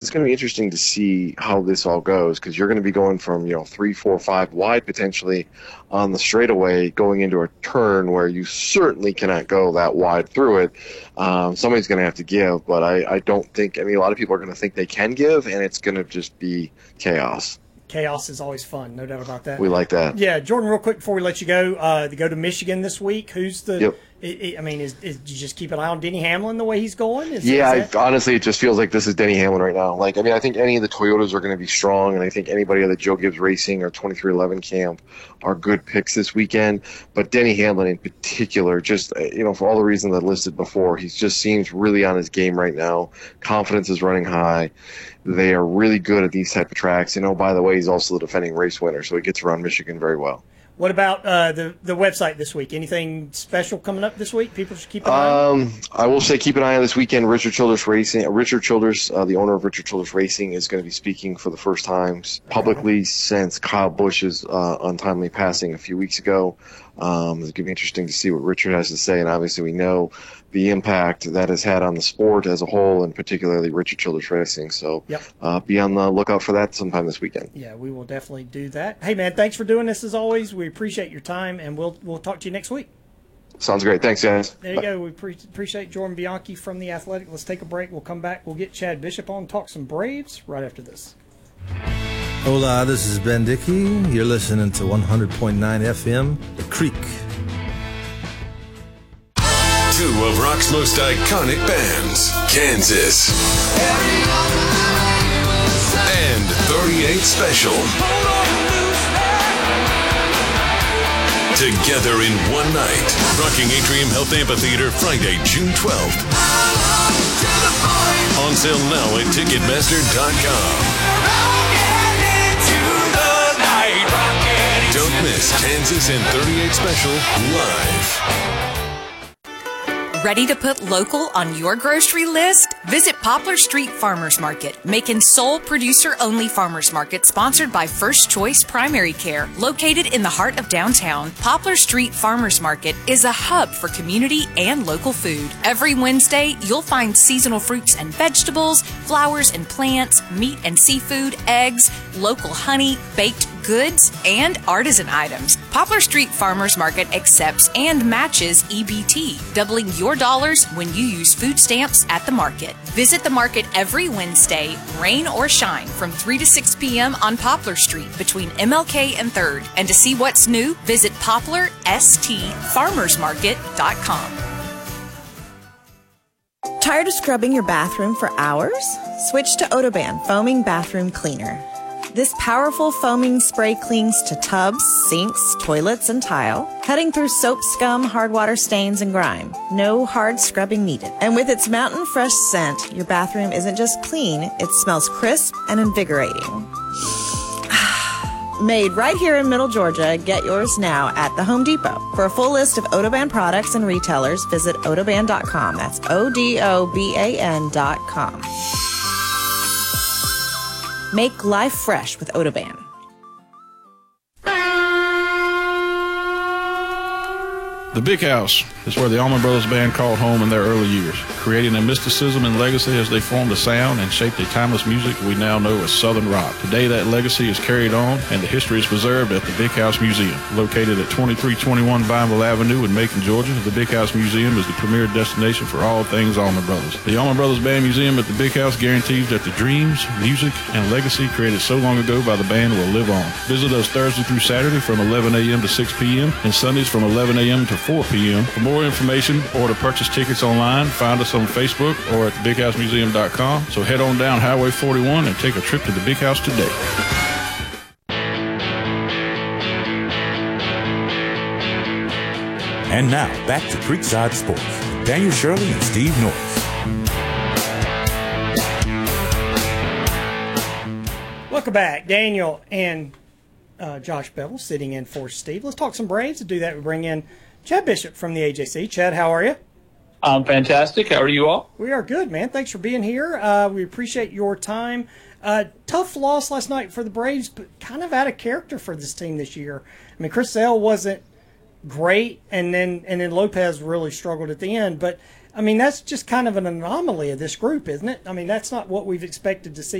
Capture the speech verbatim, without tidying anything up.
it's going to be interesting to see how this all goes, because you're going to be going from, you know, three, four, five wide potentially on the straightaway going into a turn where you certainly cannot go that wide through it. Um, somebody's going to have to give, but I, I don't think, I mean, a lot of people are going to think they can give, and it's going to just be chaos. Chaos is always fun, no doubt about that. We like that. Yeah, Jordan, real quick before we let you go, uh, to go to Michigan this week, who's the yep. – I mean, is, is you just keep an eye on Denny Hamlin the way he's going? Is, yeah, is that... I, honestly, it just feels like this is Denny Hamlin right now. Like, I mean, I think any of the Toyotas are going to be strong, and I think anybody at the Joe Gibbs Racing or twenty-three eleven camp are good picks this weekend. But Denny Hamlin in particular, just, you know, for all the reasons I listed before, he just seems really on his game right now. Confidence is running high. They are really good at these type of tracks. And, oh, by the way, he's also the defending race winner, so he gets around Michigan very well. What about uh, the the website this week? Anything special coming up this week? People should keep an eye on? Um, I will say keep an eye on this weekend. Richard Childress Racing, Richard Childress, uh, the owner of Richard Childress Racing, is going to be speaking for the first time publicly since Kyle Busch's uh, untimely passing a few weeks ago. Um, it's going to be interesting to see what Richard has to say, and obviously we know the impact that has had on the sport as a whole, and particularly Richard Childress Racing. So yep. uh, be on the lookout for that sometime this weekend. Yeah, we will definitely do that. Hey, man, thanks for doing this as always. We appreciate your time, and we'll we'll talk to you next week. Sounds great. Thanks, guys. There you Bye. go. We pre- appreciate Jordan Bianchi from The Athletic. Let's take a break. We'll come back. We'll get Chad Bishop on, talk some Braves right after this. Hola, this is Ben Dickey. You're listening to one hundred point nine F M, The Creek. Two of rock's most iconic bands, Kansas and thirty-eight Special, together in one night. Rocking Atrium Health Amphitheater, Friday, June twelfth. On sale now at Ticketmaster dot com. Don't miss Kansas and thirty-eight Special live. Ready to put local on your grocery list? Visit Poplar Street Farmers Market, Macon's sole producer-only farmers market sponsored by First Choice Primary Care. Located in the heart of downtown, Poplar Street Farmers Market is a hub for community and local food. Every Wednesday, you'll find seasonal fruits and vegetables, flowers and plants, meat and seafood, eggs, local honey, baked goods, and artisan items. Poplar Street Farmers Market accepts and matches E B T, doubling your dollars when you use food stamps at the market. Visit the market every Wednesday, rain or shine, from three to six p.m. on Poplar Street between M L K and third. And to see what's new, visit poplar s t farmers market dot com. Tired of scrubbing your bathroom for hours? Switch to Odoban Foaming Bathroom Cleaner. This powerful foaming spray clings to tubs, sinks, toilets, and tile, cutting through soap scum, hard water stains, and grime. No hard scrubbing needed. And with its mountain fresh scent, your bathroom isn't just clean, it smells crisp and invigorating. Made right here in Middle Georgia, get yours now at the Home Depot. For a full list of Odoban products and retailers, visit odoban dot com. That's O D O B A N dot com. Make life fresh with Odoban. The Big House is where the Allman Brothers Band called home in their early years, creating a mysticism and legacy as they formed a sound and shaped a timeless music we now know as Southern rock. Today that legacy is carried on and the history is preserved at the Big House Museum. Located at twenty-three twenty-one Vineville Avenue in Macon, Georgia, the Big House Museum is the premier destination for all things Allman Brothers. The Allman Brothers Band Museum at the Big House guarantees that the dreams, music, and legacy created so long ago by the band will live on. Visit us Thursday through Saturday from eleven a.m. to six p.m. and Sundays from eleven a.m. to four p.m. For more information or to purchase tickets online, find us on Facebook or at the big house museum dot com. So head on down Highway forty-one and take a trip to the Big House today. And now, back to Creekside Sports. Daniel Shirley and Steve Norris. Welcome back. Daniel and uh, Josh Bevel sitting in for Steve. Let's talk some Braves. To do that, we bring in Chad Bishop from the A J C. Chad, how are you? I'm fantastic. How are you all? We are good, man. Thanks for being here. Uh, we appreciate your time. Uh, tough loss last night for the Braves, but kind of out of character for this team this year. I mean, Chris Sale wasn't great, and then and then Lopez really struggled at the end. But, I mean, that's just kind of an anomaly of this group, isn't it? I mean, that's not what we've expected to see